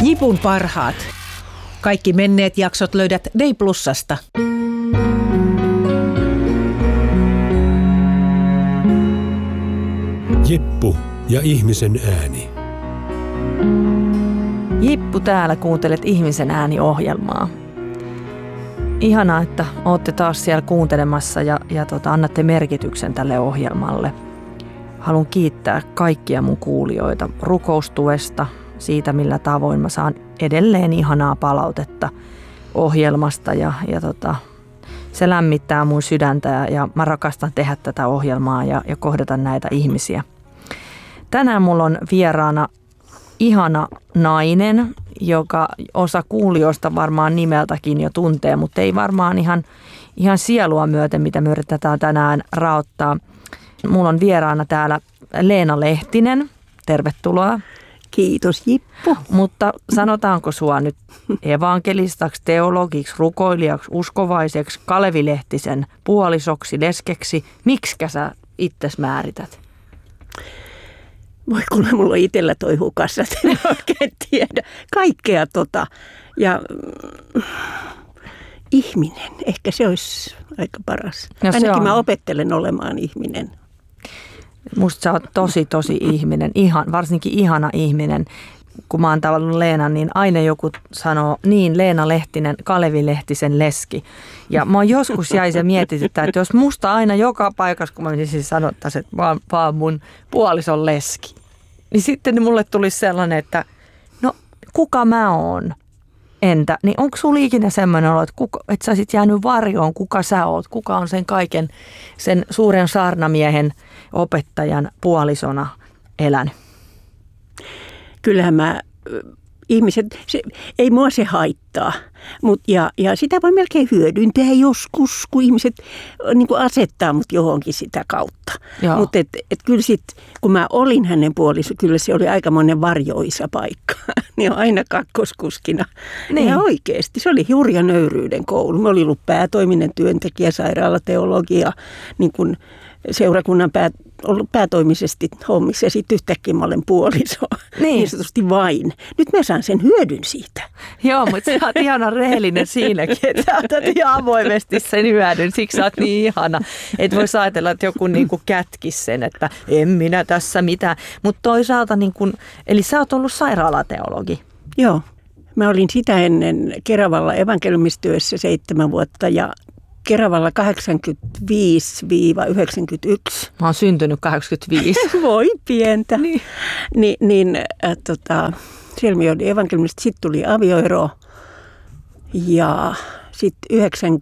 Jipun parhaat. Kaikki menneet jaksot löydät Day Plusasta. Jippu ja ihmisen ääni. Jippu täällä, kuuntelet Ihmisen ääni-ohjelmaa. Ihanaa, että olette taas siellä kuuntelemassa ja annatte merkityksen tälle ohjelmalle. Haluan kiittää kaikkia mun kuulijoita rukoustuesta, siitä millä tavoin mä saan edelleen ihanaa palautetta ohjelmasta ja se lämmittää mun sydäntä ja mä rakastan tehdä tätä ohjelmaa ja kohdata näitä ihmisiä. Tänään mulla on vieraana ihana nainen, joka osa kuulijoista varmaan nimeltäkin jo tuntee, mutta ei varmaan ihan sielua myöten, mitä me yritetään tänään raottaa. Mulla on vieraana täällä Leena Lehtinen. Tervetuloa. Kiitos Jippu. Mutta sanotaanko sua nyt evankelistaksi, teologiksi, rukoilijaksi, uskovaiseksi, Kalevi Lehtisen puolisoksi, leskeksi? Miksikä sä itses määrität? Voi kuule, mulla on itsellä toi hukassa, että en oikein tiedä. Kaikkea ja ihminen, ehkä se olisi aika paras. No, ainakin mä opettelen olemaan ihminen. Musta sä oot tosi ihminen, varsinkin ihana ihminen. Kun mä oon tavannut Leenan, niin aina joku sanoo, niin Leena Lehtinen, Kalevi Lehtisen leski. Ja mä joskus jäi se mietityttää, että jos musta aina joka paikassa, kun mä siis sanottaisin, että vaan mun puolison leski. Niin sitten mulle tuli sellainen, että no kuka mä oon? Entä? Niin onko sulla ikinä semmoinen olo, että sä sit jäänyt varjoon, kuka sä oot? Kuka on sen kaiken, sen suuren saarnamiehen, opettajan puolisona elänyt? Kyllähän ihmiset, ei mua se haittaa, ja sitä voi melkein hyödyntää joskus, kun ihmiset niin kuin asettaa mut johonkin sitä kautta. Mutta kyllä sitten, kun mä olin hänen puoliso, kyllä se oli aikamoinen varjoisa paikka. Niin on aina kakkoskuskina. Niin. Ja oikeasti, se oli hurja nöyryyden koulu. Mä olin ollut päätoiminen työntekijä, sairaalateologia, niin kuin seurakunnan ollut päätoimisesti hommissa ja sitten yhtäkkiä mä olen puoliso. Niin sanotusti vain. Nyt mä saan sen hyödyn siitä. Joo, mutta sä oot ihana rehellinen siinäkin, että sä otat ihan avoimesti sen hyödyn. Siksi sä oot niin ihana. Et vois ajatella, että joku niinku kätkisi sen, että en minä tässä mitään. Mutta toisaalta, eli sä oot ollut sairaalateologi. Joo. Mä olin sitä ennen Keravalla evankeliumistyössä 7 vuotta ja Keravalla 85-91. Mä oon syntynyt 85. Voi pientä. Siellä me joudin evankeliumista. Sitten tuli avioero ja sitten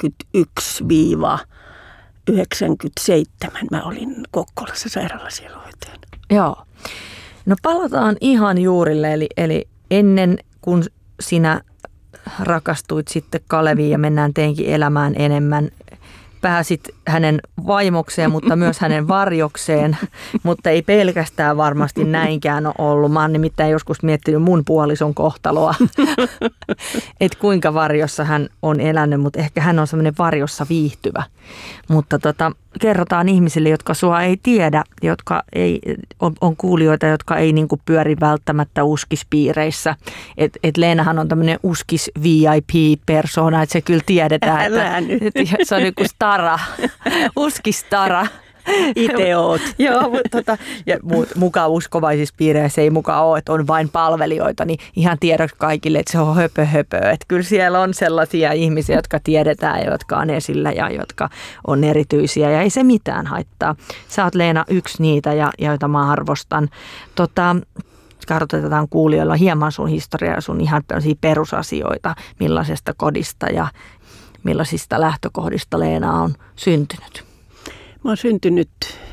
91-97 mä olin Kokkolassa sairaalasielunhoitajana. Joo. No palataan ihan juurille, eli ennen kuin sinä rakastuit sitten Kaleviin ja mennään teinkin elämään enemmän. Pääsit hänen vaimokseen, mutta myös hänen varjokseen, mutta ei pelkästään varmasti näinkään ole ollut. Mä oon nimittäin joskus miettinyt mun puolison kohtaloa, että kuinka varjossa hän on elänyt, mutta ehkä hän on semmoinen varjossa viihtyvä. Mutta kerrotaan ihmisille, jotka sua ei tiedä, jotka on kuulijoita, jotka ei niinku pyöri välttämättä uskispiireissä. Et Leenahan on tämmöinen uskis VIP-persona, että se kyllä tiedetään, että se on joku stara, uskistara. Itse oot. Joo, mutta mukaan uskovaisissa piireissä ei mukaan ole, että on vain palvelijoita, niin ihan tiedoksi kaikille, että se on höpö. Että kyllä siellä on sellaisia ihmisiä, jotka tiedetään ja jotka on esillä ja jotka on erityisiä ja ei se mitään haittaa. Sä oot Leena yksi niitä, joita mä arvostan. Kartoitetaan kuulijoilla hieman sun historiaa ja sun ihan perusasioita, millaisesta kodista ja millaisista lähtökohdista Leena on syntynyt. Mä oon syntynyt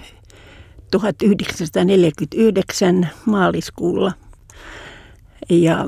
1949 maaliskuulla ja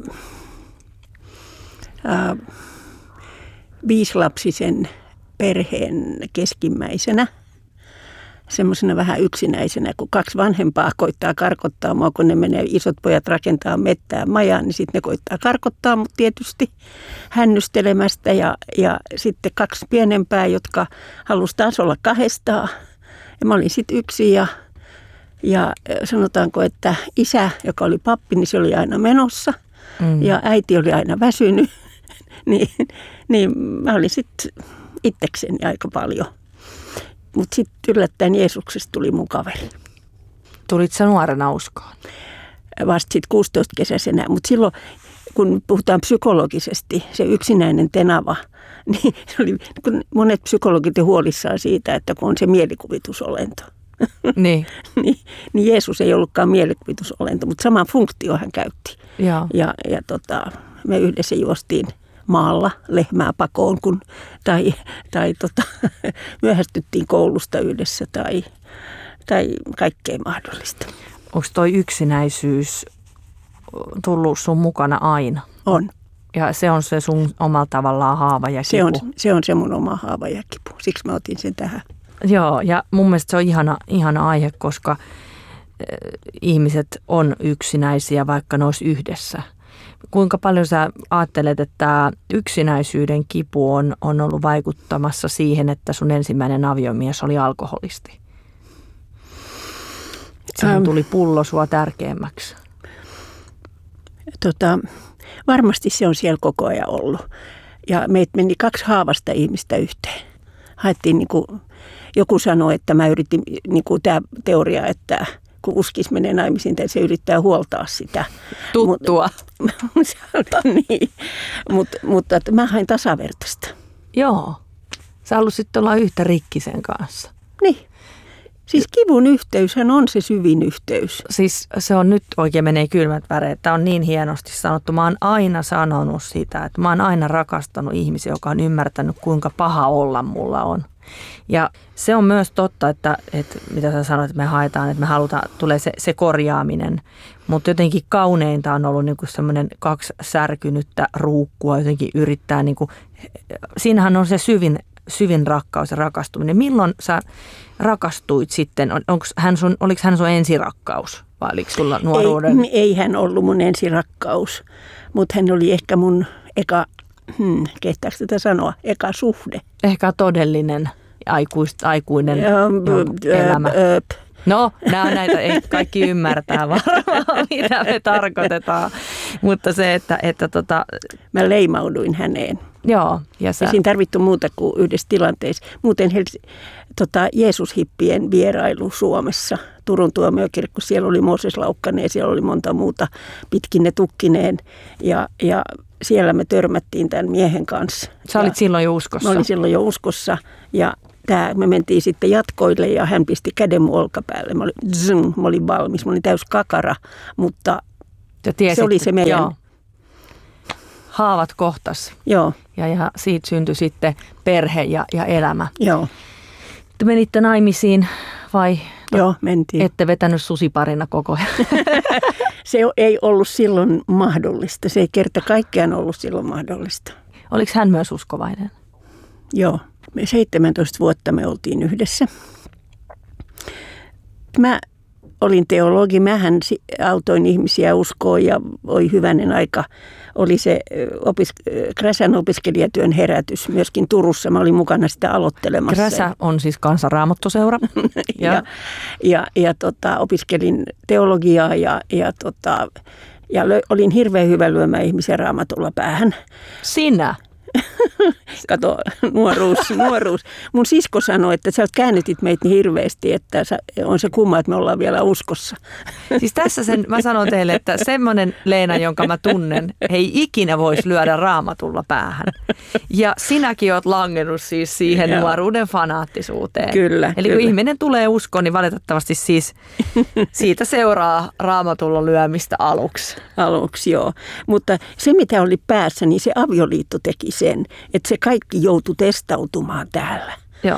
5-lapsisen perheen keskimmäisenä. Semmoisena vähän yksinäisenä, kun 2 vanhempaa koittaa karkottaa mua, kun ne menee isot pojat rakentaa mettään majaa, niin sitten ne koittaa karkottaa mut tietysti hännystelemästä. Ja sitten 2 pienempää, jotka halusi taas olla 2. Ja mä olin sitten yksin ja sanotaanko, että isä, joka oli pappi, niin se oli aina menossa. ja äiti oli aina väsynyt, niin mä olin sitten itsekseni aika paljon. Mutta sitten yllättäen Jeesuksesta tuli mun kaveri. Tulit sä nuorena uskoon? Vasta sitten 16-kesäisenä, mutta silloin kun puhutaan psykologisesti, se yksinäinen tenava, niin se oli, kun monet psykologit on huolissaan siitä, että kun on se mielikuvitusolento. Niin. niin Jeesus ei ollutkaan mielikuvitusolento, mutta sama funktio hän käytti. Ja me yhdessä juostiin maalla lehmää pakoon, tai myöhästyttiin koulusta yhdessä tai kaikkea mahdollista. Onko toi yksinäisyys tullut sun mukana aina? On. Ja se on se sun omalla tavallaan haava ja kipu. Se on se mun oma haava ja kipu. Siksi mä otin sen tähän. Joo, ja mun mielestä se on ihana aihe, koska ihmiset on yksinäisiä, vaikka ne olisi yhdessä. Kuinka paljon sä ajattelet, että tämä yksinäisyyden kipu on ollut vaikuttamassa siihen, että sun ensimmäinen aviomies oli alkoholisti? Siihen tuli pullo sua tärkeämmäksi. Varmasti se on siellä koko ajan ollut. Ja meitä meni 2 haavasta ihmistä yhteen. Haettiin, joku sanoi, että mä yritin, tämä teoria, että kun uskis menee naimisiin, se yrittää huoltaa sitä. Tuttua. Niin. Mutta mä hain tasavertaista. Joo. Sä halusit olla yhtä rikki sen kanssa. Niin. Siis kivun yhteyshän on se syvin yhteys. Siis se on nyt oikein menee kylmät väreet. Tämä on niin hienosti sanottu. Mä oon aina sanonut sitä, että mä oon aina rakastanut ihmisiä, joka on ymmärtänyt, kuinka paha olla mulla on. Ja se on myös totta, että mitä sä sanoit, että me haetaan, että me halutaan, tulee se korjaaminen. Mutta jotenkin kauneinta on ollut niinku semmoinen 2 särkynyttä ruukkua, jotenkin yrittää, siinähän on se syvin rakkaus ja rakastuminen. Milloin sä rakastuit sitten? Oliko hän sun ensirakkaus vai oliko sulla nuoruuden? Ei hän ollut mun ensirakkaus, mutta hän oli ehkä mun kehtaako tätä sanoa, eka suhde. Ehkä todellinen aikuinen elämä. No, nämä on näitä, ei kaikki ymmärtää varmaan, mitä me tarkoitetaan, mutta se, että mä leimauduin häneen. Joo. Ja siinä tarvittu muuta kuin yhdessä tilanteessa. Muuten Jeesushippien vierailu Suomessa, Turun tuomiokirkko, siellä oli Mooses Laukkanen ja siellä oli monta muuta pitkinne tukkineen ja siellä me törmättiin tämän miehen kanssa. Sä olit silloin jo uskossa? Mä olin silloin jo uskossa ja me mentiin sitten jatkoille ja hän pisti käden mun olkapäälle. Mä olin valmis, mä olin täys kakara, mutta se oli se meidän. Joo. Haavat kohtas. Joo. Ja siitä syntyi sitten perhe ja elämä. Joo. Te menitte naimisiin vai? Joo, mentiin. Ette vetänyt susiparina koko ajan? Se ei ollut silloin mahdollista. Se ei kerta kaikkiaan ollut silloin mahdollista. Oliko hän myös uskovainen? Joo. Me 17 vuotta me oltiin yhdessä. Mä olin teologi. Mähän autoin ihmisiä uskoon ja oli hyvänen aika. Oli se Kräsän opiskelijatyön herätys myöskin Turussa. Mä olin mukana sitä aloittelemassa. Kräsä on siis Kansanraamattoseura. Opiskelin teologiaa ja olin hirveän hyvä lyömään ihmisiä raamatulla päähän. Sinä? Kato, nuoruus. Mun sisko sanoi, että sä käännetit meitä niin hirveästi, että on se kumma, että me ollaan vielä uskossa. Siis tässä mä sanon teille, että semmoinen Leena, jonka mä tunnen, ei ikinä voisi lyödä raamatulla päähän. Ja sinäkin oot langennut siis siihen nuoruuden fanaattisuuteen. Kyllä. Eli kun ihminen tulee uskoon, niin valitettavasti siis siitä seuraa raamatulla lyömistä aluksi. Aluksi, joo. Mutta se, mitä oli päässä, niin se avioliitto teki sen, että se kaikki joutui testautumaan täällä. Joo.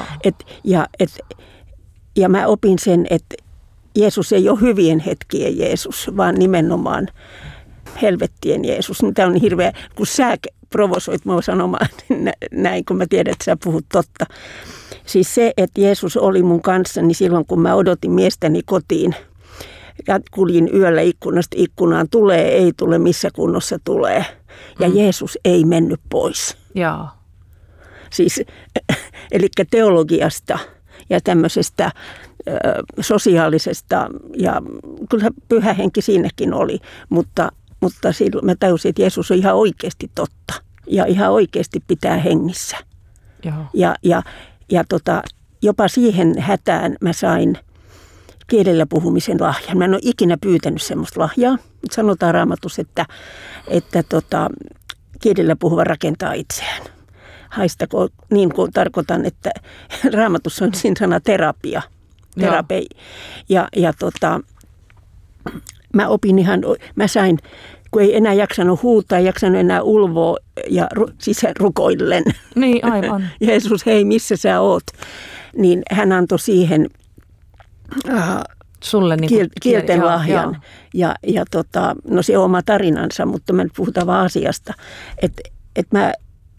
Ja mä opin sen, että Jeesus ei ole hyvien hetkien Jeesus, vaan nimenomaan helvettien Jeesus. Tämä on hirveä, kun sä provosoit mua sanomaan näin, kun mä tiedän, että sä puhut totta. Siis se, että Jeesus oli mun kanssani silloin, kun mä odotin miestäni kotiin. Ja kuljin yöllä ikkunasta ikkunaan, tulee, ei tule, missä kunnossa tulee. Ja Jeesus ei mennyt pois. Joo. Siis, eli teologiasta ja tämmöisestä sosiaalisesta, ja kyllä pyhä henki siinäkin oli, mutta mutta silloin mä tajusin, että Jeesus on ihan oikeasti totta ja ihan oikeasti pitää hengissä. Joo. Ja jopa siihen hätään mä sain kielellä puhumisen lahjan. Mä en ole ikinä pyytänyt semmoista lahjaa, mutta sanotaan Raamatussa, että kielellä puhuva rakentaa itseään. Haistako, niin kuin tarkoitan, että Raamatussa on siinä sana terapia. Mä opin mä sain, kun ei enää jaksanut huutaa, ei jaksanut enää ulvoa ja rukoillen. Niin, aivan. Jeesus, hei, missä sä oot? Niin hän antoi siihen sulle niin kielten lahjan. Ja no se on oma tarinansa, mutta me puhutaan vaan asiasta. Että mä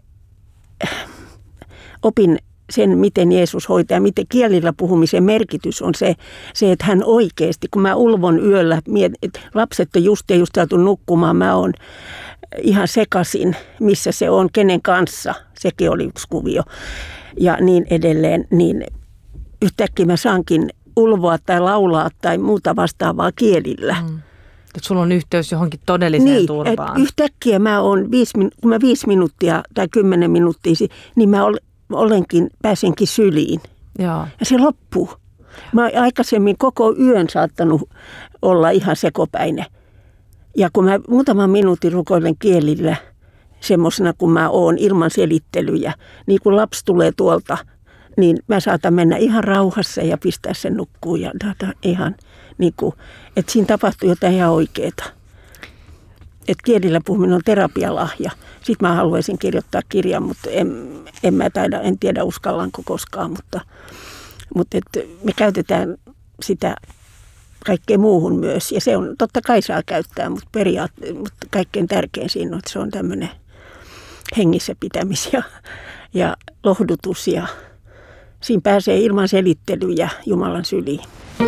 opin sen, miten Jeesus hoitaa, miten kielillä puhumisen merkitys on se, että hän oikeasti, kun mä ulvon yöllä, että lapset on just saatu nukkumaan, mä oon ihan sekaisin, missä se on, kenen kanssa, sekin oli yksi kuvio ja niin edelleen, niin yhtäkkiä mä saankin ulvoa tai laulaa tai muuta vastaavaa kielillä. Että sulla on yhteys johonkin todelliseen turvaan. Yhtäkkiä mä oon, kun mä 5 minuuttia tai 10 minuuttia, niin mä pääsenkin syliin. Joo. Ja se loppuu. Mä oon aikaisemmin koko yön saattanut olla ihan sekopäinen. Ja kun mä muutaman minuutin rukoilen kielillä semmoisena kuin mä oon ilman selittelyjä, niin kun lapsi tulee tuolta, niin mä saatan mennä ihan rauhassa ja pistää sen nukkuun ja ihan niin kuin, että siinä tapahtuu jotain ihan oikeaa. Että kielillä puhuminen on terapialahja. Sitten mä haluaisin kirjoittaa kirjan, mutta en tiedä uskallanko koskaan, mutta me käytetään sitä kaikkeen muuhun myös. Ja se on, totta kai saa käyttää, mutta kaikkein tärkein siinä on, että se on tämmöinen hengissä pitämis ja lohdutus ja siinä pääsee ilman selittelyjä Jumalan syliin.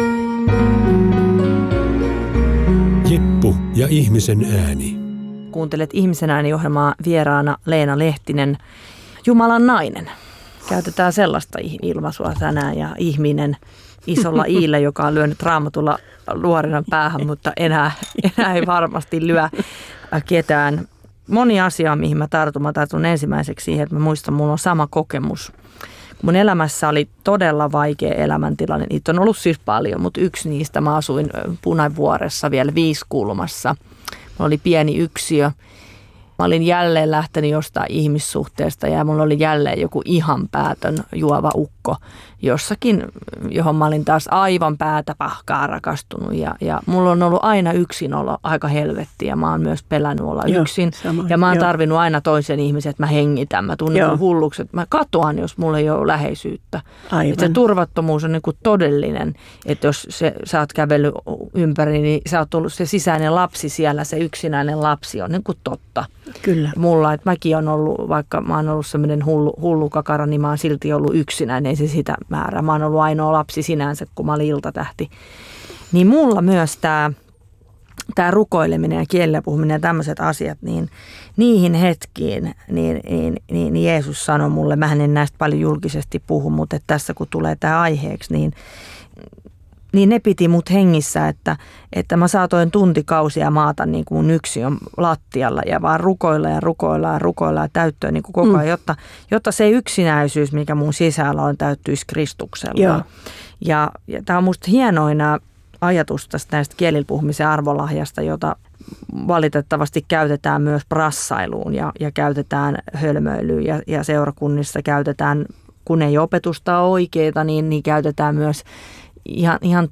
Jeppu ja ihmisen ääni. Kuuntelet Ihmisen ääni-ohjelmaa, vieraana Leena Lehtinen, Jumalan nainen. Käytetään sellaista ilmaisua tänään ja ihminen isolla iillä, joka on lyönyt Raamatulla luorinan päähän, mutta enää ei varmasti lyö ketään. Moni asia, mihin mä tartun ensimmäiseksi siihen, että mä muistan, mulla on sama kokemus. Mun elämässä oli todella vaikea elämäntilanne. Niitä on ollut siis paljon, mutta yksi niistä mä asuin Punavuoressa vielä Viiskulmassa. Mulla oli pieni yksiö. Mä olin jälleen lähtenyt jostain ihmissuhteesta ja mulla oli jälleen joku ihan päätön juova ukko jossakin, johon mä olin taas aivan päätä pahkaa rakastunut. Ja mulla on ollut aina yksinolo aika helvettiä. Mä oon myös pelännyt olla yksin. Samoin, ja mä oon tarvinnut aina toisen ihmisen, että mä hengitän. Mä tunnen hulluksi, että mä katoan, jos mulla ei ole läheisyyttä. Että se turvattomuus on niin kuin todellinen. Että jos sä oot kävellyt ympäri, niin sä oot ollut se sisäinen lapsi siellä, se yksinäinen lapsi on niin kuin totta. Kyllä. Mulla, että mäkin on ollut, vaikka mä oon ollut semmoinen hullu kakara, niin mä oon silti ollut yksinäinen, ei se sitä määrää. Mä oon ollut ainoa lapsi sinänsä, kun mä olin iltatähti. Niin mulla myös tämä rukoileminen ja kielellä puhuminen ja tämmöiset asiat, niin niihin hetkiin niin Jeesus sanoi mulle, mä en näistä paljon julkisesti puhu, mutta että tässä kun tulee tämä aiheeksi, niin ne piti mut hengissä, että mä saatoin tuntikausia maata niin kuin mun yksiön lattialla ja vaan rukoilla ja täyttöön niin kuin koko ajan, jotta se yksinäisyys, mikä mun sisällä on, täyttyisi Kristuksella. Joo. Ja tämä on musta hienoina ajatus tästä näistä kielillä puhumisen arvolahjasta, jota valitettavasti käytetään myös brassailuun ja käytetään hölmöilyyn ja seurakunnissa käytetään, kun ei opetusta ole oikeaa, niin käytetään myös ihan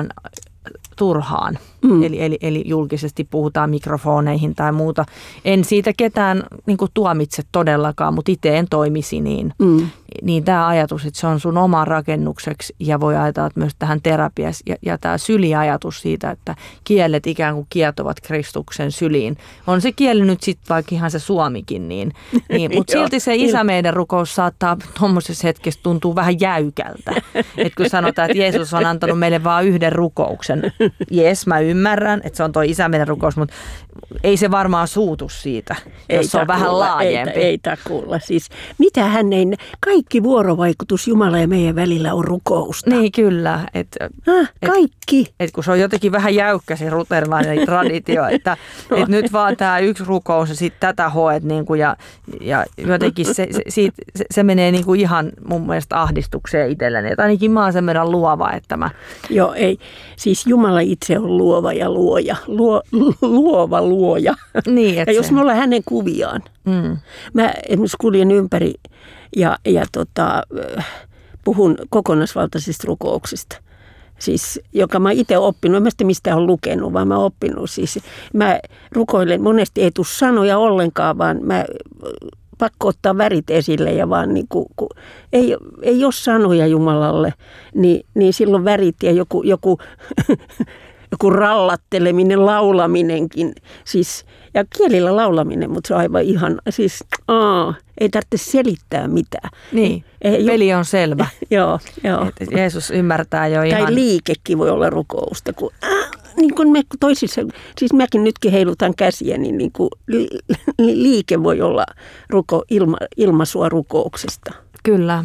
turhaan. Eli julkisesti puhutaan mikrofoneihin tai muuta. En siitä ketään niin kuin tuomitse todellakaan, mutta itse en toimisi niin. Niin tämä ajatus, että se on sun oma rakennukseksi ja voi ajatella myös tähän terapiassa. Ja tämä syliajatus siitä, että kielet ikään kuin kietovat Kristuksen syliin. On se kieli nyt sitten vaikka ihan se suomikin, niin mutta silti se Isä meidän rukous saattaa tuommoisessa hetkessä tuntua vähän jäykältä. Että kun sanotaan, että Jeesus on antanut meille vain yhden rukouksen jes, mä ymmärrän, että se on toi Isä meidän rukous, mutta ei se varmaan suutu siitä, jos se on vähän laajempi. Ei takuulla. Siis mitähän ei, kaikki vuorovaikutus Jumala ja meidän välillä on rukousta. Niin kyllä. Kaikki. Et kun se on jotenkin vähän jäykkä se luterilainen traditio, että et nyt vaan tämä yksi rukous ja sitten tätä hoet niinku, ja jotenkin se menee niinku ihan mun mielestä ahdistukseen itselleni. Et ainakin mä oon sen meidän luova, että mä... Joo, ei. Siis Jumala itse on luova ja luoja. Luova luoja. Niin, ja jos me ollaan hänen kuviaan. Mä esimerkiksi kuljen ympäri ja puhun kokonaisvaltaisista rukouksista. Siis, joka mä itse oppinut, en mä sitä mistään ole lukenut, vaan mä oon oppinut. Siis, mä rukoilen, monesti ei tule sanoja ollenkaan, vaan mä pakko ottaa värit esille ja vaan niin kun ei ole sanoja Jumalalle, niin silloin värit ja joku rallatteleminen, laulaminenkin. Siis, ja kielillä laulaminen, mutta se on aivan ihan, siis ei tarvitse selittää mitään. Niin, peli on selvä. Joo. Et Jeesus ymmärtää jo ihan. Tai liikekin voi olla rukousta, kun niin kuin me toisissa, siis mäkin nytkin heilutan käsiä, niin kuin liike voi olla ilmaisua rukouksesta. Kyllä.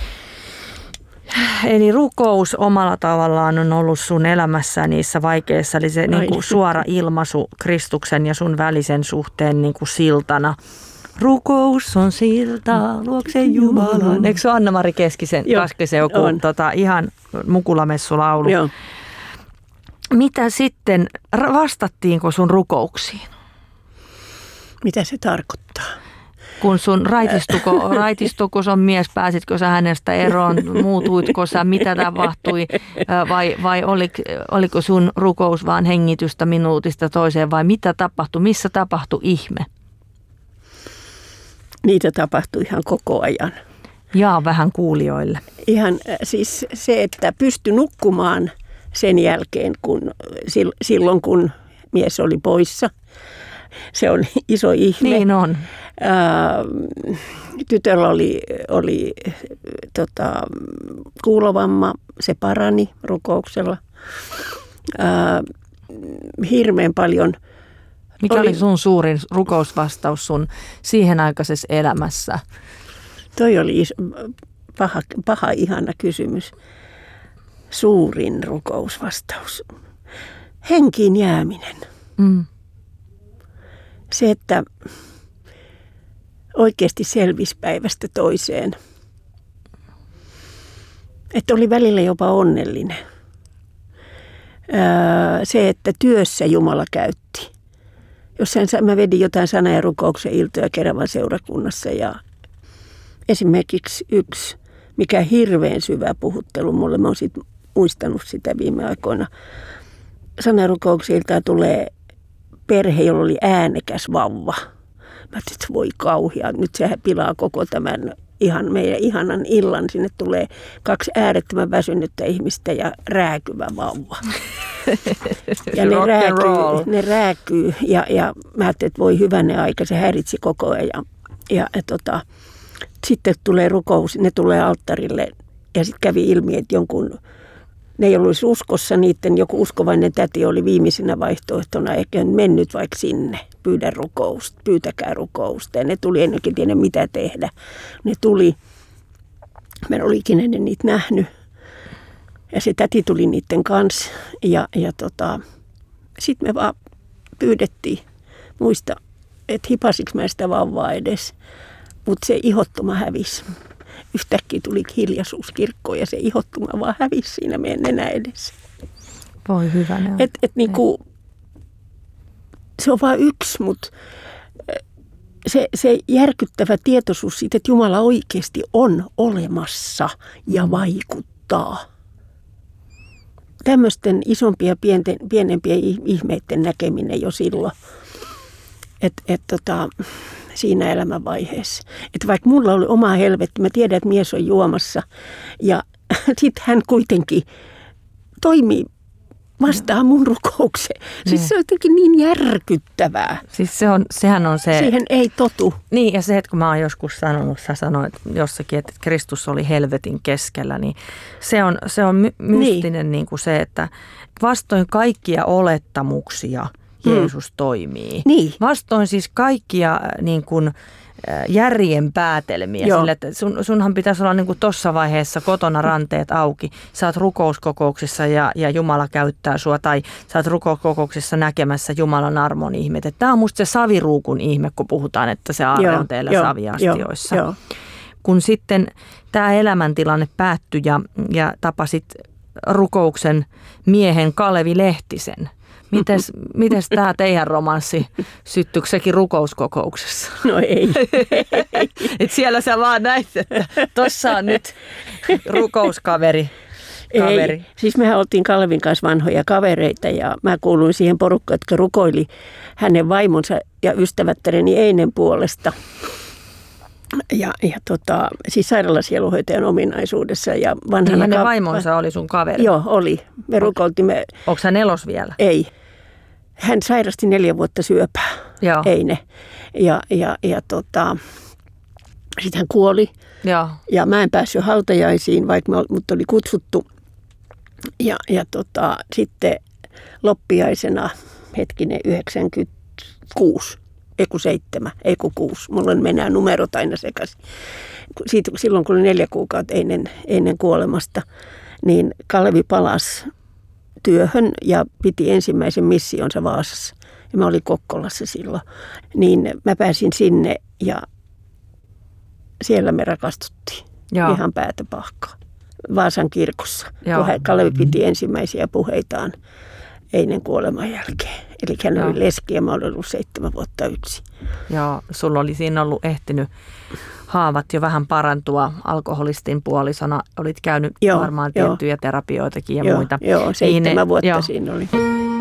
Eli rukous omalla tavallaan on ollut sun elämässä niissä vaikeissa, eli se niin kuin suora ilmaisu Kristuksen ja sun välisen suhteen niin kuin siltana. Rukous on silta luokse Jumalan. Eikö se ole Anna-Mari Keskisen joku ihan mukulamessulaulu? Joo. Mitä sitten, vastattiinko sun rukouksiin? Mitä se tarkoittaa? Kun sun raitistuko sun mies, pääsitkö sä hänestä eroon, muutuitko sä, mitä tapahtui, vai oliko sun rukous vaan hengitystä minuutista toiseen, vai mitä tapahtui, missä tapahtui ihme? Niitä tapahtui ihan koko ajan. Jaa vähän kuulijoille. Ihan siis se, että pystyi nukkumaan sen jälkeen, silloin kun mies oli poissa. Se on iso ihme. Niin on. Tytöllä oli kuulovamma, se parani rukouksella. Hirveän paljon. Mikä oli sun suurin rukousvastaus sun siihen aikaisessa elämässä? Toi oli paha ihana kysymys. Suurin rukousvastaus. Henkiin jääminen. Se, että oikeasti selvisi päivästä toiseen. Että oli välillä jopa onnellinen. Se, että työssä Jumala käytti. Mä vedin jotain sana- ja rukouksen iltoja Keravan seurakunnassa ja esimerkiksi yksi, mikä hirveän syvä puhuttelu mulle, mä oon muistanut sitä viime aikoina. Sana- ja rukouksen iltaa tulee perhe, jolla oli äänekäs vauva. Mä ajattelin, että voi kauhea, nyt se pilaa koko tämän meidän ihanan illan. Sinne tulee 2 äärettömän väsynyttä ihmistä ja rääkyvä vauva. Ja ne rääkyy ja mä ajattelin, että voi hyvänen aika, se häiritsi koko ajan. Ja sitten tulee rukous, ne tulee alttarille ja sitten kävi ilmi, että ne ei ollut uskossa, niiden joku uskovainen täti oli viimeisenä vaihtoehtona, eikä mennyt vaikka sinne, pyytäkää rukousta. Ja ne tuli, ennenkin tiedä mitä tehdä. Ne tuli, mä en ole ikinä niitä nähnyt. Ja se täti tuli niiden kanssa ja sitten me vaan pyydettiin, muista, että hipasiksi mä sitä vauvaa edes, mutta se ihottuma hävisi. Yhtäkkiä tuli hiljaisuus kirkkoon ja se ihottuma vaan hävisi siinä meidän nenä edessä. Voi hyvänä. Niinku, se on vain yksi, mutta se järkyttävä tietoisuus siitä, että Jumala oikeasti on olemassa ja vaikuttaa. Tämmöisten isompia pienempiä ihmeiden näkeminen jo silloin, siinä elämänvaiheessa. Että vaikka mulla oli oma helvetti, mä tiedän, että mies on juomassa ja sitten hän kuitenkin toimii vastaa mun rukoukseen. Siis se on jotenkin niin järkyttävää. Siis sehän on se... Siihen ei totu. Niin, ja se, että kun mä oon joskus sanonut, sä sanoit jossakin, että Kristus oli helvetin keskellä, niin se on mystinen niin kuin se, että vastoin kaikkia olettamuksia Jeesus toimii. Niin. Vastoin siis kaikkia niin kuin järjen päätelmiä. Sille, että sunhan pitäisi olla niin kuin tuossa vaiheessa kotona ranteet auki. Sä oot rukouskokouksessa ja Jumala käyttää sua, tai sä oot rukouskokouksessa näkemässä Jumalan armon ihmet. Tämä on musta se saviruukun ihme, kun puhutaan, että se aarre on teillä saviastioissa. Joo. Kun sitten tämä elämäntilanne päättyi ja tapasit rukouksen miehen Kalevi Lehtisen. Mites tämä teidän romanssi syttyykö sekin rukouskokouksessa? No ei. Et siellä sä vaan näit, että tossa on nyt rukouskaveri. Ei. Siis mehän oltiin Kalevin kanssa vanhoja kavereita ja mä kuuluin siihen porukkaan, jotka rukoili hänen vaimonsa ja ystävättäreni Einen puolesta. Siis sairaalasieluhoitajan ominaisuudessa ja vanhana... Niin hänen vaimonsa oli sun kaveri? Joo, oli. Me rukoiltimme... Onko hän elos vielä? Ei. Hän sairasti 4 vuotta syöpää, Eine. Sitten hän kuoli. Joo. Ja mä en päässyt hautajaisiin, vaikka mut oli kutsuttu. Sitten loppiaisena, 96. Ei kun 7, ei kun 6. Mulla mennään numerot aina sekaisin. Silloin kun oli 4 kuukautta ennen kuolemasta, niin Kalevi palasi työhön ja piti ensimmäisen missionsa Vaasassa. Ja mä olin Kokkolassa silloin. Niin mä pääsin sinne ja siellä me rakastuttiin. Joo. Ihan päätä pahkaa. Vaasan kirkossa. Kun Kalevi piti ensimmäisiä puheitaan Einen kuoleman jälkeen. Eli hän oli leski ja mä olin ollut 7 vuotta yksin. Joo, sulla oli siinä ollut ehtinyt haavat jo vähän parantua alkoholistin puolisona. Olit käynyt varmaan tiettyjä terapioitakin ja muita. Joo, 7 vuotta siinä oli.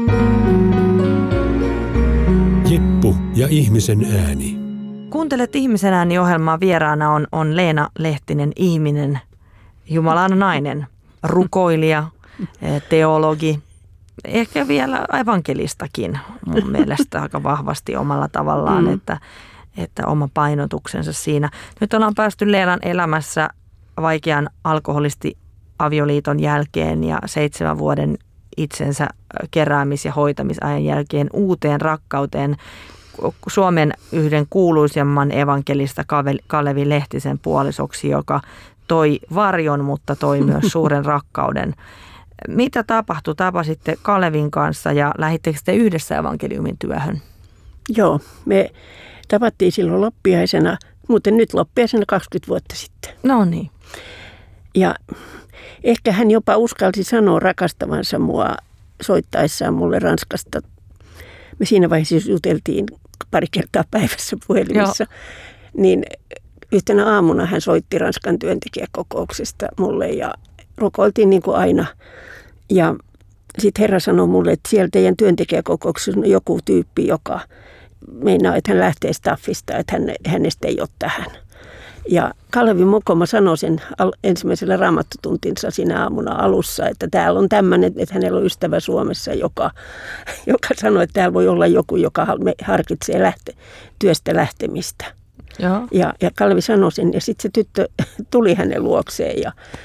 Jippu ja ihmisen ääni. Kuuntelet Ihmisen ääni -ohjelmaa. Vieraana on Leena Lehtinen, ihminen, Jumalan nainen, rukoilija, teologi. Ehkä vielä evankelistakin mun mielestä aika vahvasti omalla tavallaan, että oma painotuksensa siinä. Nyt ollaan päästy Leenan elämässä vaikean alkoholisti-avioliiton jälkeen ja 7 vuoden itsensä keräämis- ja hoitamisajan jälkeen uuteen rakkauteen Suomen yhden kuuluisemman evankelista Kalevi Lehtisen puolisoksi, joka toi varjon, mutta toi myös suuren rakkauden. Mitä tapahtui? Tapasitte Kalevin kanssa ja lähdittekö te yhdessä evankeliumin työhön? Joo, me tapattiin silloin loppiaisena, muuten nyt loppiaisena 20 vuotta sitten. No niin. Ja ehkä hän jopa uskalsi sanoa rakastavansa mua soittaessaan mulle Ranskasta. Me siinä vaiheessa juteltiin pari kertaa päivässä puhelimessa. Niin yhtenä aamuna hän soitti Ranskan työntekijäkokouksesta mulle ja rukoiltiin niin kuin aina. Ja sitten Herra sanoi mulle, että siellä teidän työntekijäkokouksessa on joku tyyppi, joka meinaa, että hän lähtee staffista, että hänestä ei ole tähän. Ja Kalevi Mokoma sanoi sen ensimmäisellä raamattotuntinsa siinä aamuna alussa, että täällä on tämmöinen, että hänellä on ystävä Suomessa, joka sanoi, että täällä voi olla joku, joka harkitsee työstä lähtemistä. Ja Kalevi sanoi sen ja sitten se tyttö tuli hänen luokseen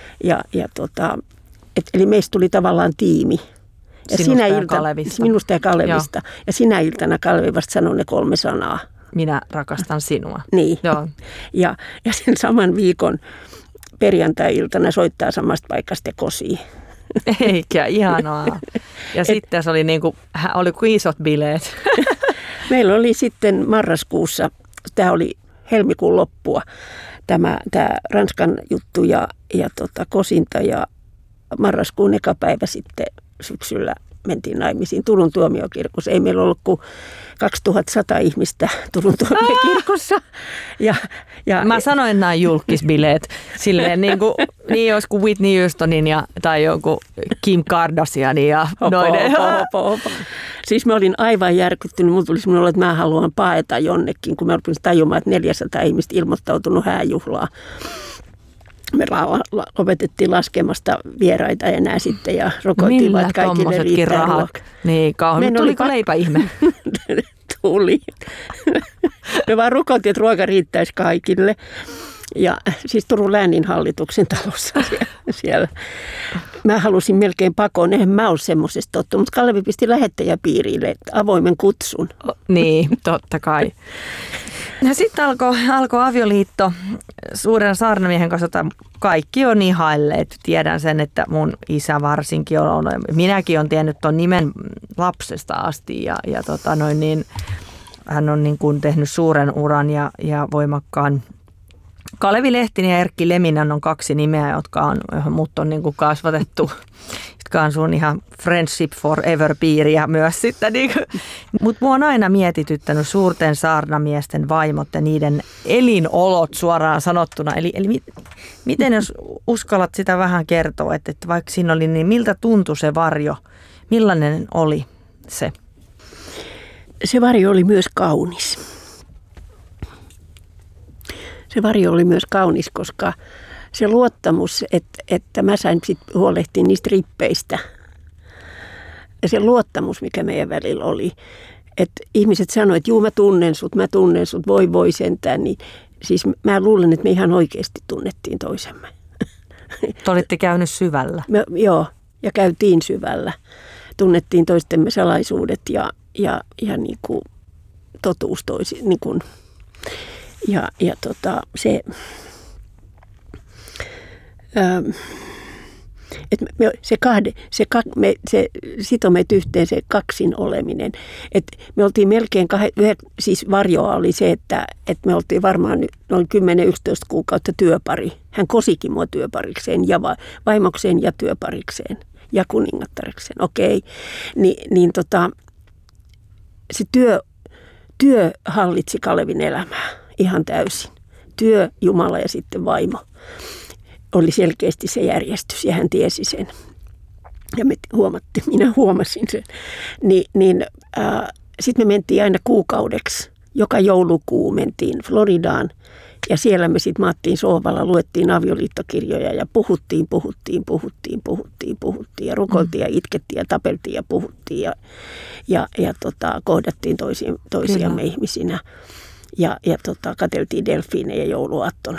eli meistä tuli tavallaan tiimi. Ja minusta ja Kalevista. Joo. Ja sinä iltana Kalevi vasta sanoi ne 3 sanaa. Minä rakastan sinua. Niin. Joo. Ja sen saman viikon perjantai-iltana soittaa samasta paikasta kosiin. Eikä, ihanaa. Ja sitten se oli oli kuin isot bileet. Meillä oli sitten marraskuussa, tämä oli helmikuun loppua, tämä Ranskan juttu ja kosinta ja marraskuun eka päivä sitten syksyllä mentiin naimisiin Turun tuomiokirkossa. Ei meillä ollut kuin 2100 ihmistä Turun tuomiokirkossa. Mä sanoin näin julkisbileet. Silleen niin olisi kuin Whitney Houstonin tai joku Kim Kardashianin ja noiden. Siis mä olin aivan järkyttynyt. Mulla tuli semmoinen olo, että mä haluan paeta jonnekin, kun mä olin tajumaan, että 400 ihmistä ilmoittautunut hääjuhlaa. me lopetettiin laskemasta vieraita enää sitten ja rokotivat kaikille riittää ruokaa. Niin, kauan. Tuliko leipäihme? Tuli. Me vaan rukoiltiin, että ruoka riittäisi kaikille. Ja siis Turun lääninhallituksen talossa siellä. Mä halusin melkein pakoon, eihän mä ole semmoisesta tottunut, mutta Kalevi pisti lähettäjäpiirille avoimen kutsun. Niin, totta kai. Ja sitten alkoi avioliitto suuren saarnamiehen kanssa, jota kaikki on ihailleet. Tiedän sen, että mun isä varsinkin on, minäkin olen tiennyt tuon nimen lapsesta asti ja hän on niin kuin tehnyt suuren uran ja voimakkaan. Kalevi Lehtinen ja Erkki Leminen on 2 nimeä, johon mut on niin kuin kasvatettu, jotka on sun ihan Friendship Forever-piiriä myös sitten. Niin. Mutta mua on aina mietityttänyt suurten saarnamiesten vaimot ja niiden elinolot suoraan sanottuna. Eli miten jos uskallat sitä vähän kertoa, että vaikka siinä oli, niin miltä tuntui se varjo? Millainen oli se? Se varjo oli myös kaunis. Se varjo oli myös kaunis, koska se luottamus, että mä sain sitten huolehtia niistä rippeistä. Ja se luottamus, mikä meidän välillä oli, että ihmiset sanoivat, että juu mä tunnen sut, voi sentään. Niin, siis mä luulen, että me ihan oikeasti tunnettiin toisemme. Te olitte käynyt syvällä. Joo, ja käytiin syvällä. Tunnettiin toistemme salaisuudet ja niin kuin totuus niin kuin. Se sitoi meitä yhteen se kaksin oleminen. Et me oltiin melkein, siis varjoa oli se, että me oltiin varmaan noin 10-11 kuukautta työpari. Hän kosikin mua työparikseen ja vaimokseen ja työparikseen ja kuningattarikseen. Okei, se työ hallitsi Kalevin elämää ihan täysin. Työ, Jumala ja sitten vaimo. Oli selkeästi se järjestys ja hän tiesi sen. Ja minä huomasin sen. Sitten me mentiin aina kuukaudeksi. Joka joulukuu mentiin Floridaan. Ja siellä me sitten maattiin sohvalla, luettiin avioliittokirjoja ja puhuttiin. Ja rukoiltiin ja itkettiin ja tapeltiin ja puhuttiin. Ja kohdattiin toisiamme ihmisinä. Ja katseltiin delfiinejä jouluaattona.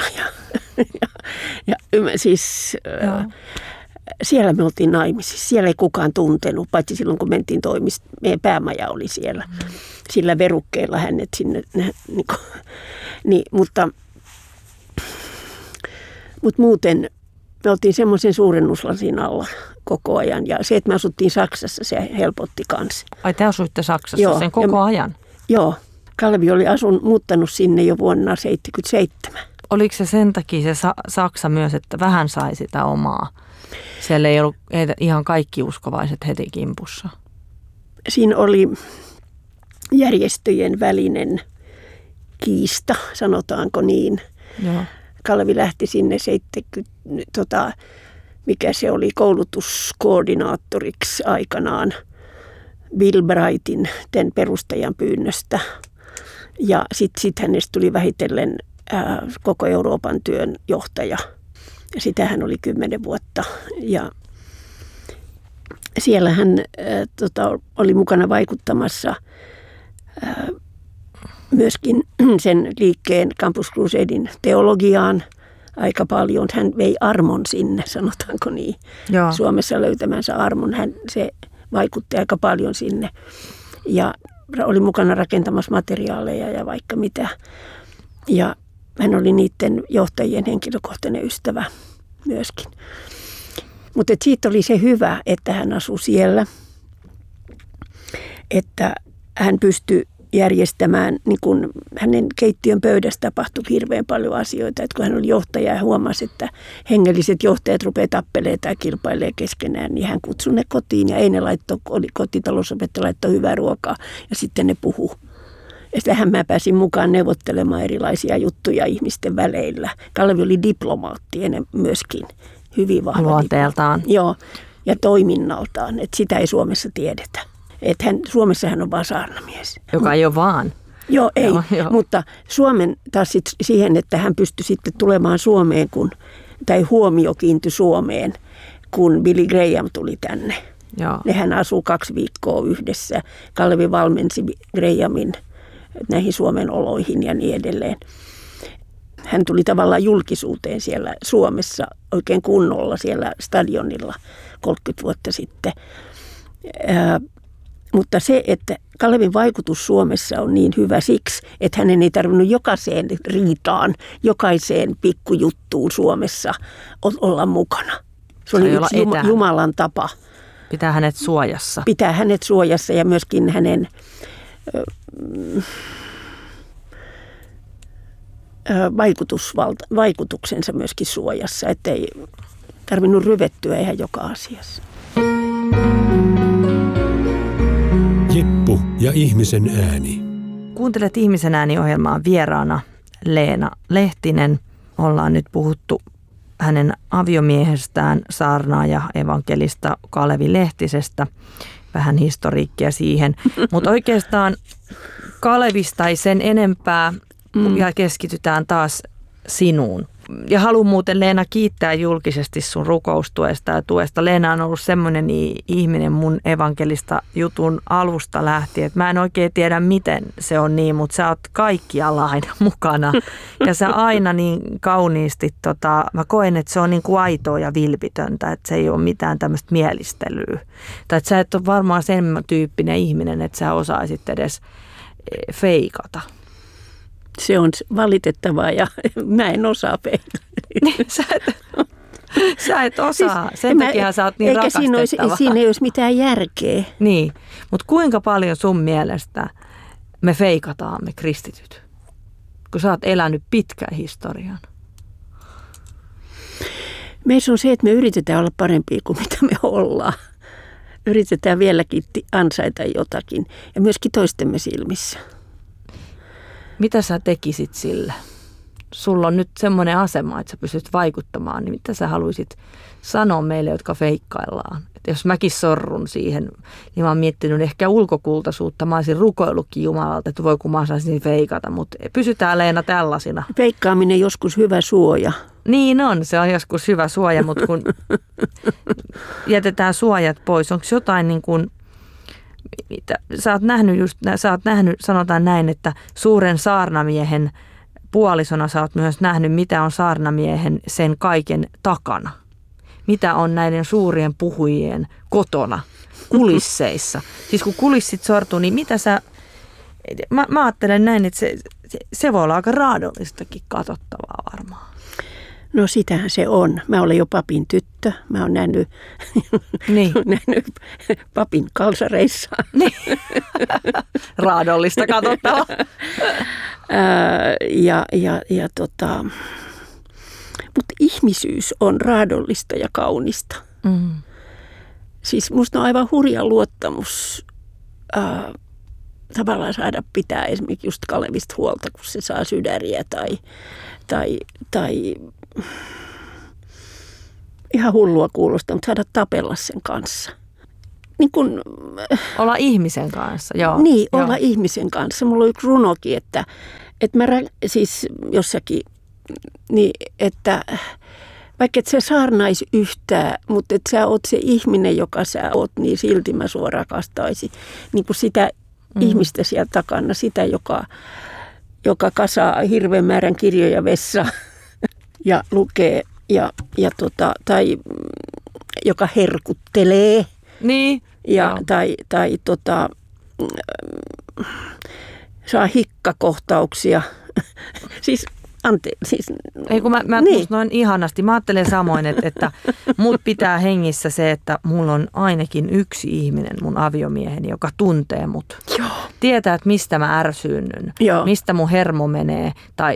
Siellä me oltiin naimisissa. Siellä ei kukaan tuntenut, paitsi silloin kun mentiin toimista. Meidän päämaja oli siellä. Sillä verukkeella hänet sinne. Mutta muuten me oltiin semmoisen suuren uslasin alla koko ajan. Ja se, että me asuttiin Saksassa, se helpotti kanssa. Ai te asuitte Saksassa sen koko ajan? Joo. Kalevi oli muuttanut sinne jo vuonna 1977. Oliko se sen takia se Saksa myös, että vähän sai sitä omaa? Siellä ei ollut ihan kaikki uskovaiset heti kimpussa. Siinä oli järjestöjen välinen kiista, sanotaanko niin. Joo. Kalevi lähti sinne mikä se oli, koulutuskoordinaattoriksi aikanaan Bill Brightin, tämän perustajan pyynnöstä. Ja sitten hänestä tuli vähitellen koko Euroopan työn johtaja. Ja sitä hän oli 10 vuotta. Ja siellä hän oli mukana vaikuttamassa myöskin sen liikkeen Campus Crusaden teologiaan aika paljon. Hän vei armon sinne, sanotaanko niin. Joo. Suomessa löytämänsä armon. Se vaikutti aika paljon sinne. Ja oli mukana rakentamassa materiaaleja ja vaikka mitä. Ja hän oli niiden johtajien henkilökohtainen ystävä myöskin. Mutta siitä oli se hyvä, että hän asui siellä. Että hän pystyi järjestämään, niin kun hänen keittiön pöydässä tapahtui hirveän paljon asioita. Että kun hän oli johtaja ja huomasi, että hengelliset johtajat rupeaa tappelemaan tai kilpailemaan keskenään, niin hän kutsui ne kotiin ja ei ne kotitalousopettaja laittoi hyvää ruokaa ja sitten ne puhui. Ja tähän mä pääsin mukaan neuvottelemaan erilaisia juttuja ihmisten väleillä. Kalevi oli diplomaatti myöskin, hyvin vahva luonteeltaan. Joo, ja toiminnaltaan, että sitä ei Suomessa tiedetä. Että Suomessa hän on vaan saarnamies. Joka ei ole vaan. Joo, ei. Joo. Mutta Suomen taas siihen, että hän pystyi sitten tulemaan Suomeen, kun tai huomio kiintyi Suomeen, kun Billy Graham tuli tänne. Joo. Nehän asuu 2 viikkoa yhdessä. Kalevi valmensi Grahamin näihin Suomen oloihin ja niin edelleen. Hän tuli tavallaan julkisuuteen siellä Suomessa oikein kunnolla siellä stadionilla 30 vuotta sitten. Mutta se, että Kalevin vaikutus Suomessa on niin hyvä siksi, että hänen ei tarvinnut jokaiseen riitaan, jokaiseen pikkujuttuun Suomessa olla mukana. Se oli yksi Jumalan tapa. Pitää hänet suojassa. Pitää hänet suojassa ja myöskin hänen vaikutuksensa myöskin suojassa, ettei tarvinnut ryvettyä ihan joka asiassa. Jeppu ja ihmisen ääni. Kuuntelet Ihmisen ääni-ohjelmaan vieraana Leena Lehtinen. Ollaan nyt puhuttu hänen aviomiehestään, saarnaaja evankelista Kalevi Lehtisestä. Vähän historiikkia siihen. Mutta oikeastaan Kalevista ei sen enempää ja keskitytään taas sinuun. Ja haluan muuten Leena kiittää julkisesti sun rukoustuesta ja tuesta. Leena on ollut semmoinen ihminen mun evankelista jutun alusta lähtien, että mä en oikein tiedä miten se on niin, mutta sä oot kaikkialla aina mukana. Ja sä aina niin kauniisti, mä koen, että se on niin kuin aitoa ja vilpitöntä, että se ei ole mitään tämmöistä mielistelyä. Tai että sä et ole varmaan sen tyyppinen ihminen, että sä osaisit edes feikata. Se on valitettavaa ja mä en osaa peilata. Sä et osaa. Sen takia sä oot niin rakastettava. Siinä ei olisi mitään järkeä. Niin, mutta kuinka paljon sun mielestä me feikataan me kristityt, kun sä oot elänyt pitkän historian? Meissä on se, että me yritetään olla parempia kuin mitä me ollaan. Yritetään vieläkin ansaita jotakin ja myöskin toistemme silmissä. Mitä sä tekisit sille? Sulla on nyt semmoinen asema, että sä pystyt vaikuttamaan, niin mitä sä haluaisit sanoa meille, jotka feikkaillaan? Että jos mäkin sorrun siihen, niin mä oon miettinyt ehkä ulkokultaisuutta. Mä olisin rukoillutkin Jumalalta, että voi kun mä osaisin feikata, mutta pysytään Leena tällaisina. Feikkaaminen joskus hyvä suoja. Niin on, se on joskus hyvä suoja, mutta kun jätetään suojat pois, onko jotain niin kuin... Sä oot nähnyt, sanotaan näin, että suuren saarnamiehen puolisona sä oot myös nähnyt, mitä on saarnamiehen sen kaiken takana. Mitä on näiden suurien puhujien kotona, kulisseissa. Siis kun kulissit sortuu, niin mitä sä... Mä ajattelen näin, että se voi olla aika raadollistakin katsottavaa varmaan. No sitähän se on. Mä olen jo papin tyttö. Mä oon nähnyt papin kalsareissa. Niin. Raadollista katsottavaa. Mutta ihmisyys on raadollista ja kaunista. Siis musta on aivan hurja luottamus tavallaan saada pitää esimerkiksi just Kalevista huolta, kun se saa sydäriä tai ihan hullua kuulostaa, mutta saada tapella sen kanssa. Niin kun, olla ihmisen kanssa, joo. Niin, joo. olla ihmisen kanssa. Mulla on yksi runokin, että mä siis jossakin, niin että vaikka et sä saarnaisi yhtään, mutta että sä oot se ihminen, joka sä oot, niin silti mä sua rakastaisin. Niin kuin sitä ihmistä siellä takana, sitä, joka kasaa hirveän määrän kirjoja vessaan ja lukee tai joka herkuttelee. Niin. Ja, tai saa hikkakohtauksia. Ei kun mä niin. Noin ihanasti. Mä ajattelen samoin, että mut pitää hengissä se, että mulla on ainakin yksi ihminen, mun aviomieheni, joka tuntee mut. Joo. Tietää, että mistä mä ärsynnyn, mistä mun hermo menee,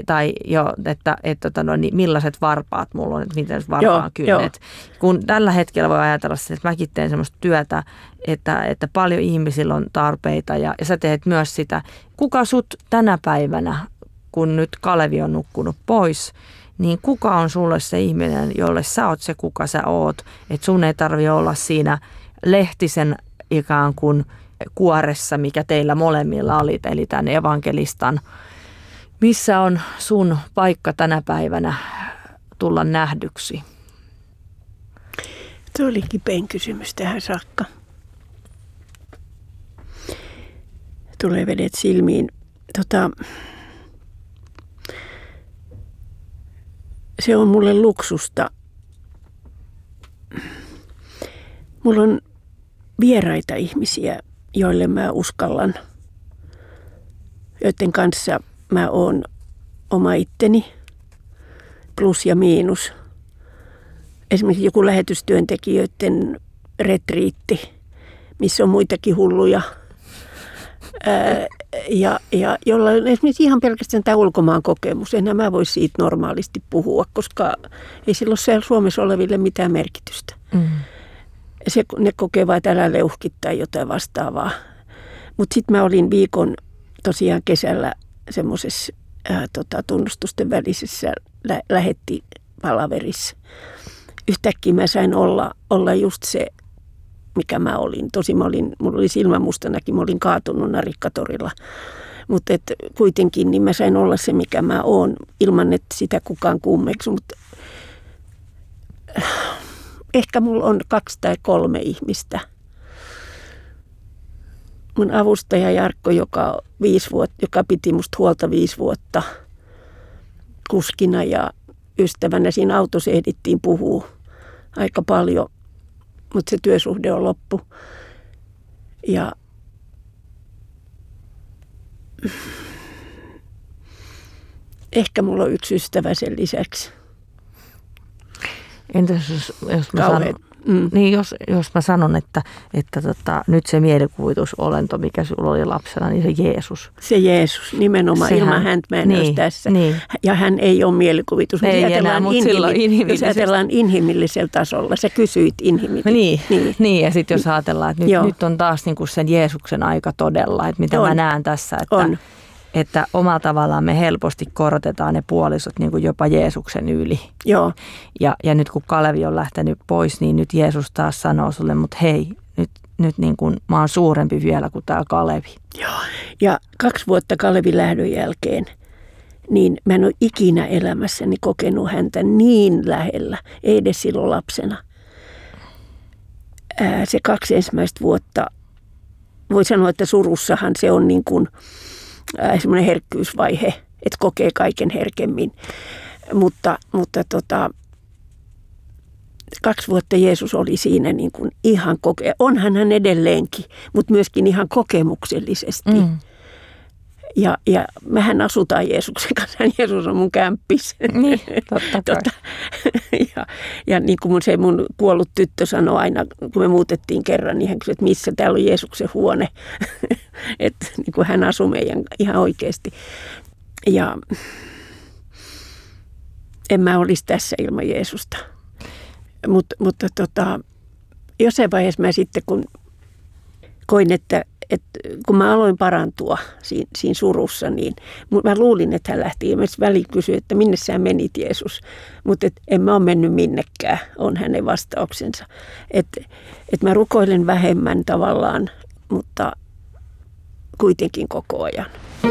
niin millaiset varpaat mulla on, että miten varpaan kynnet. Kun tällä hetkellä voi ajatella sitä, että mäkin teen semmoista työtä, että paljon ihmisillä on tarpeita ja sä teet myös sitä. Kuka sut tänä päivänä, kun nyt Kalevi on nukkunut pois, niin kuka on sulle se ihminen, jolle sä oot se, kuka sä oot? Että sun ei tarvitse olla siinä Lehtisen ikään kuin kuoressa, mikä teillä molemmilla oli, eli tämän evankelistan. Missä on sun paikka tänä päivänä tulla nähdyksi? Tuo oli kipein kysymys tähän saakka. Tulee vedet silmiin. Se on mulle luksusta. Mulla on vieraita ihmisiä, joille mä uskallan, joiden kanssa mä oon oma itteni, plus ja miinus. Esimerkiksi joku lähetystyöntekijöiden retriitti, missä on muitakin hulluja. Ja jolla on esimerkiksi ihan pelkästään tämä ulkomaan kokemus. Enää mä voi siitä normaalisti puhua, koska ei sillä ole siellä Suomessa oleville mitään merkitystä. Ne kokee vaan, että älä leuhki tai jotain vastaavaa. Mutta sitten mä olin viikon tosiaan kesällä semmoisessa tunnustusten välisessä lähettipalaverissa. Yhtäkkiä mä sain olla just se, mikä mä olin. Tosi mulla oli silmä mustanakin, mä olin kaatunut Narikkatorilla. Mutta kuitenkin niin mä sain olla se, mikä mä oon, ilman että sitä kukaan kummeksu. Mutta ehkä mulla on 2 tai 3 ihmistä. Mun avustaja Jarkko, joka piti musta huolta 5 vuotta kuskina ja ystävänä. Siinä autossa ehdittiin puhua aika paljon, mutta se työsuhde on loppu. Ja ehkä mulla on 1 ystävä sen lisäksi. Entäs jos mä sanon, jos mä sanon, että nyt se mielikuvitusolento, mikä sulla oli lapsena, niin se Jeesus. Se Jeesus, nimenomaan. Ilman häntä mä en olisi tässä. Niin. Ja hän ei ole mielikuvitus. Ei enää, mutta silloin jos ajatellaan inhimillisellä tasolla, sä kysyit inhimillisesti. Niin, ja sitten jos ajatellaan, että nyt on taas niinku sen Jeesuksen aika todella, että mitä mä näen tässä, että omalla tavallaan me helposti korotetaan ne puolisot niin kuin jopa Jeesuksen yli. Joo. Ja nyt kun Kalevi on lähtenyt pois, niin nyt Jeesus taas sanoo sulle, mutta hei, nyt niin kuin mä oon suurempi vielä kuin tämä Kalevi. Joo. Ja 2 vuotta Kalevin lähdön jälkeen, niin mä en ole ikinä elämässäni kokenut häntä niin lähellä, ei edes silloin lapsena. Se 2 ensimmäistä vuotta, voi sanoa, että surussahan se on niin kuin semmoinen herkkyysvaihe, että kokee kaiken herkemmin. Mutta 2 vuotta Jeesus oli siinä niin kuin ihan onhan hän edelleenkin, mutta myöskin ihan kokemuksellisesti. Ja mehän asutaan Jeesuksen kanssa. Jeesus on mun kämppis. Niin, totta kai. Ja niin kuin mun kuollut tyttö sanoi aina, kun me muutettiin kerran, niin hän kysyi, että missä täällä on Jeesuksen huone. Että niin kuin hän asui meidän ihan oikeasti. Ja en mä olisi tässä ilman Jeesusta. Mutta jossain vaiheessa mä sitten, kun koin, että kun mä aloin parantua siinä surussa, niin mä luulin, että hän lähti. Ja mä väliin kysyin, että minne sä menit, Jeesus. Mutta en mä ole mennyt minnekään, on hänen vastauksensa. Että mä rukoilen vähemmän tavallaan, mutta kuitenkin koko ajan.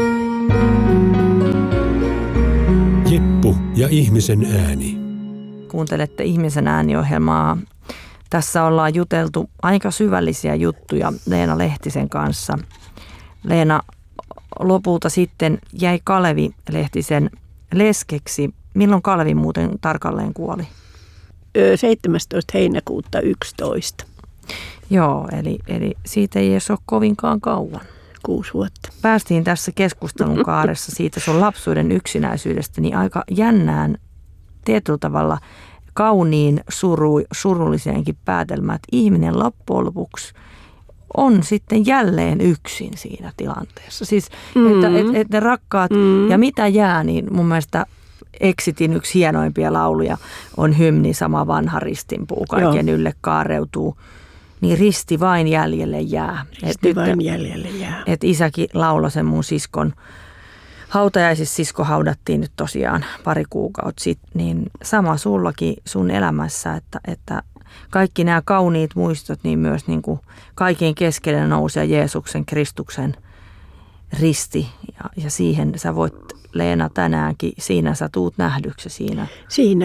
Jeppu ja ihmisen ääni. Kuuntelette Ihmisen ääni-ohjelmaa. Tässä ollaan juteltu aika syvällisiä juttuja Leena Lehtisen kanssa. Leena, lopulta sitten jäi Kalevi Lehtisen leskeksi. Milloin Kalevi muuten tarkalleen kuoli? 17. heinäkuuta 11. Joo, eli siitä ei edes ole kovinkaan kauan. 6 vuotta. Päästiin tässä keskustelun kaaressa siitä sun lapsuuden yksinäisyydestä niin aika jännään tietyllä tavalla kauniin surulliseenkin päätelmään, että ihminen loppujen lopuksi on sitten jälleen yksin siinä tilanteessa. Siis, että ne rakkaat ja mitä jää, niin mun mielestä Exitin yksi hienoimpia lauluja on hymni Sama vanha ristinpuu, kaiken ylle kaareutuu. Niin risti vain jäljelle jää. Risti vain jäljelle jää. Että isäkin lauloi sen mun siskon hautajaisissa. Sisko haudattiin nyt tosiaan 2 kuukautta sitten. Niin sama sullakin sun elämässä, että kaikki nämä kauniit muistot, niin myös niin kuin kaiken keskelle nousee Jeesuksen, Kristuksen risti. Ja siihen sä voit, Leena, tänäänkin, siinä sä tuut nähdyksi siinä. Siinä.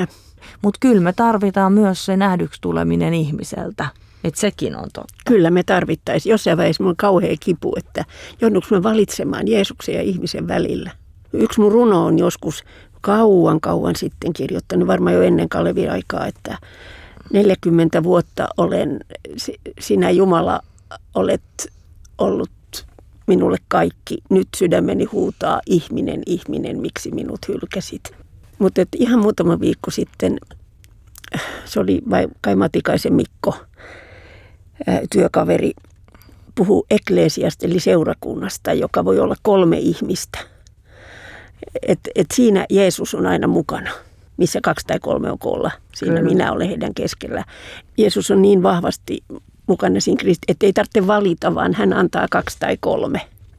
Mutta kyllä me tarvitaan myös se nähdyksi tuleminen ihmiseltä. Että sekin on totta. Kyllä me tarvittaisiin. Jossain vaiheessa on kauhea kipu, että jouduinko me valitsemaan Jeesuksen ja ihmisen välillä. Yksi mun runo on joskus kauan sitten kirjoittanut, varmaan jo ennen Kalevin aikaa, että 40 vuotta olen, sinä Jumala olet ollut minulle kaikki. Nyt sydämeni huutaa, ihminen, miksi minut hylkäsit. Mutta ihan muutama viikko sitten, se oli Kai Matikaisen Mikko, työkaveri, puhuu ekklesiasta eli seurakunnasta, joka voi olla 3 ihmistä. Et siinä Jeesus on aina mukana, missä 2 tai 3 on koolla. Siinä Kyllä. Minä olen heidän keskellä. Jeesus on niin vahvasti mukana siinä Kristissä, että ei tarvitse valita, vaan hän antaa 2 tai 3.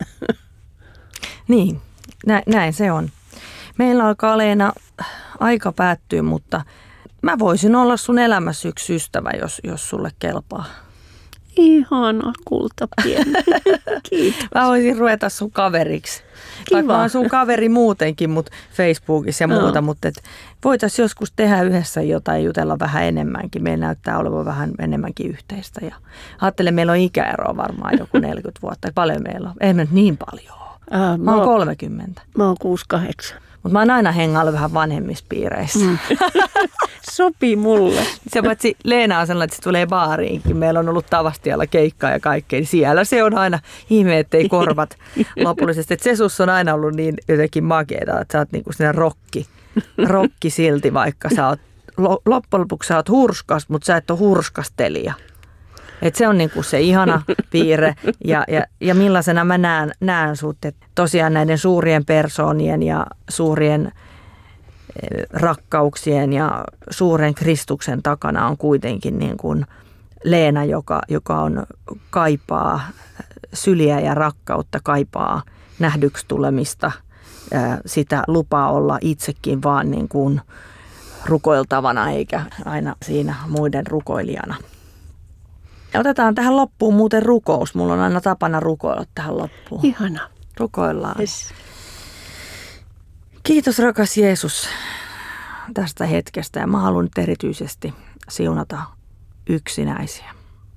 Niin, näin se on. Meillä alkaa Leena aika päättyä, mutta mä voisin olla sun elämässä yksi ystävä, jos sulle kelpaa. Ihana kultapieni. Kiitos. Mä voisin ruveta sun kaveriksi. Kiva. Mä oon sun kaveri muutenkin, mutta Facebookissa ja muuta, mutta voitaisiin joskus tehdä yhdessä jotain ja jutella vähän enemmänkin. Meillä näyttää olevan vähän enemmänkin yhteistä. Ja ajattelen, meillä on ikäeroa varmaan joku 40 vuotta. Paljon meillä on. Ei me nyt niin paljon ole. Mä oon 30. Mä oon 68. Mutta mä oon aina hengaillut vähän vanhemmissa piireissä. Sopii mulle. Se paitsi Leena on sellainen, että se tulee baariinkin. Meillä on ollut Tavastialla keikkaa ja kaikkea. Niin siellä se on aina ihme, ettei korvat lopullisesti. Että se sus on aina ollut niin jotenkin makeeta, että sä oot niinku sinä rokki silti, vaikka sä oot, loppujen lopuksi sä oot hurskas, mutta sä et ole hurskastelija. Että se on niinku se ihana piirre ja millaisena mä näen sut. Et tosiaan näiden suurien persoonien ja suurien rakkauksien ja suuren Kristuksen takana on kuitenkin niin kuin Leena, joka on kaipaa syliä ja rakkautta, kaipaa nähdyksi tulemista. Sitä lupaa olla itsekin vaan niin kuin rukoiltavana eikä aina siinä muiden rukoilijana. Ja otetaan tähän loppuun muuten rukous. Mulla on aina tapana rukoilla tähän loppuun. Ihana. Rukoillaan. Yes. Kiitos rakas Jeesus tästä hetkestä ja mä haluan nyt erityisesti siunata yksinäisiä.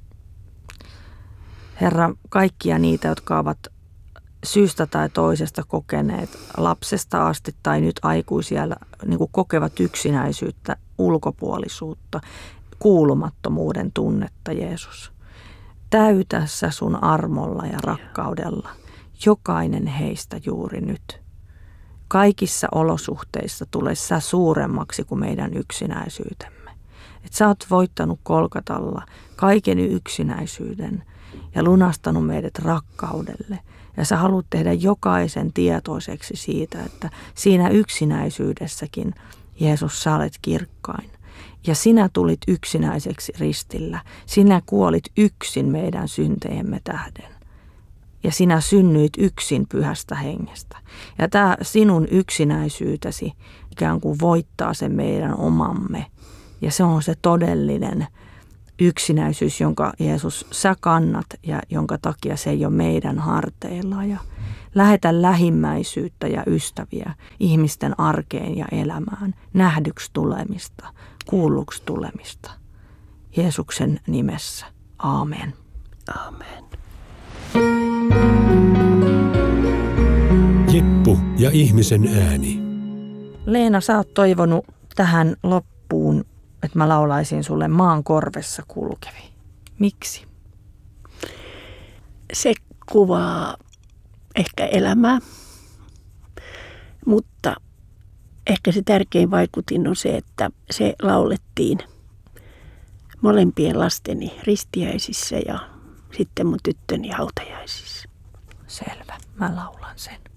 Herra, kaikkia niitä, jotka ovat syystä tai toisesta kokeneet lapsesta asti tai nyt aikuisia niin kuin kokevat yksinäisyyttä, ulkopuolisuutta, kuulumattomuuden tunnetta, Jeesus. Täytä sä sun armolla ja rakkaudella jokainen heistä juuri nyt. Kaikissa olosuhteissa tule sä suuremmaksi kuin meidän yksinäisyytemme. Et sä oot voittanut Kolkatalla kaiken yksinäisyyden ja lunastanut meidät rakkaudelle. Ja sä haluat tehdä jokaisen tietoiseksi siitä, että siinä yksinäisyydessäkin, Jeesus, sä olet kirkkain. Ja sinä tulit yksinäiseksi ristillä. Sinä kuolit yksin meidän syntejemme tähden. Ja sinä synnyit yksin Pyhästä Hengestä. Ja tämä sinun yksinäisyytesi ikään kuin voittaa sen meidän omamme. Ja se on se todellinen yksinäisyys, jonka Jeesus sä kannat ja jonka takia se ei ole meidän harteilla. Ja lähetä lähimmäisyyttä ja ystäviä ihmisten arkeen ja elämään, nähdyksi tulemista, kuulluksi tulemista. Jeesuksen nimessä. Aamen. Aamen. Jeppu ja ihmisen ääni. Leena, sä oot toivonut tähän loppuun, että mä laulaisin sulle Maan korvessa kulkevi. Miksi? Se kuvaa ehkä elämää, mutta ehkä se tärkein vaikutin on se, että se laulettiin molempien lasteni ristiäisissä ja sitten mun tyttöni hautajaisissa. Selvä, mä laulan sen.